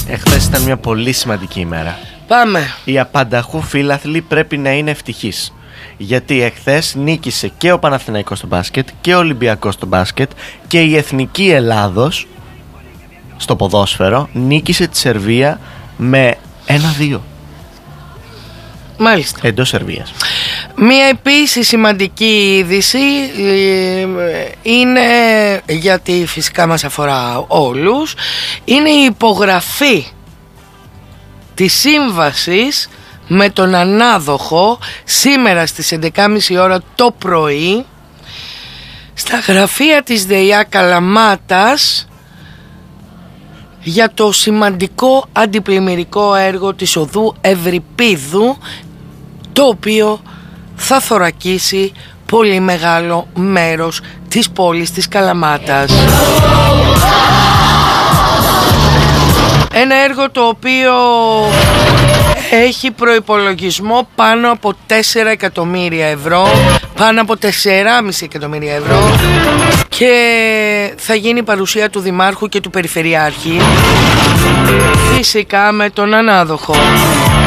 Εχθές ήταν μια πολύ σημαντική ημέρα. Πάμε. Οι απανταχού φίλαθλοι πρέπει να είναι ευτυχείς, γιατί εχθές νίκησε και ο Παναθηναϊκός στο μπάσκετ και ο Ολυμπιακός στο μπάσκετ και η Εθνική Ελλάδος στο ποδόσφαιρο νίκησε τη Σερβία με 1-2. Μάλιστα. Εντός Σερβίας. Μία επίσης σημαντική είδηση είναι, γιατί φυσικά μας αφορά όλους, είναι η υπογραφή της σύμβασης με τον ανάδοχο σήμερα στις 11.30 ώρα το πρωί στα γραφεία της ΔΕΙΑ Καλαμάτας για το σημαντικό αντιπλημμυρικό έργο της οδού Ευρυπίδου, το οποίο θα θωρακίσει πολύ μεγάλο μέρος της πόλης της Καλαμάτας. Ένα έργο το οποίο έχει προϋπολογισμό πάνω από 4 εκατομμύρια ευρώ, πάνω από 4,5 εκατομμύρια ευρώ, και θα γίνει παρουσία του Δημάρχου και του Περιφερειάρχη, φυσικά με τον ανάδοχο.